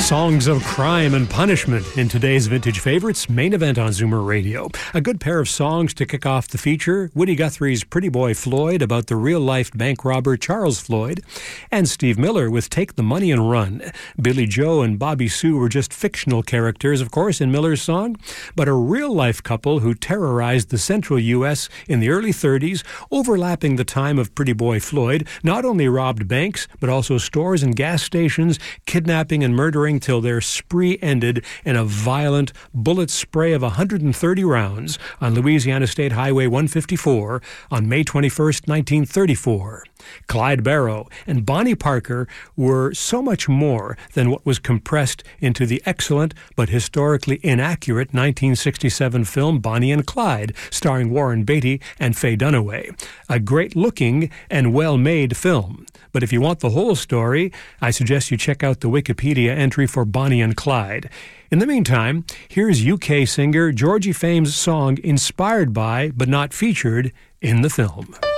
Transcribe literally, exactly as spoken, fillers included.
Songs of crime and punishment in today's Vintage Favorites main event on Zoomer Radio. A good pair of songs to kick off the feature: Woody Guthrie's Pretty Boy Floyd about the real-life bank robber Charles Floyd, and Steve Miller with Take the Money and Run. Billy Joe and Bobby Sue were just fictional characters, of course, in Miller's song, but a real-life couple who terrorized the central U S in the early thirties, overlapping the time of Pretty Boy Floyd, not only robbed banks, but also stores and gas stations, kidnapping and murdering till their spree ended in a violent bullet spray of one hundred thirty rounds on Louisiana State Highway one fifty-four on May twenty-first, nineteen thirty-four. Clyde Barrow and Bonnie Parker were so much more than what was compressed into the excellent but historically inaccurate nineteen sixty-seven film Bonnie and Clyde, starring Warren Beatty and Faye Dunaway. A great-looking and well-made film. But if you want the whole story, I suggest you check out the Wikipedia entry for Bonnie and Clyde. In the meantime, here's U K singer Georgie Fame's song inspired by, but not featured, in the film.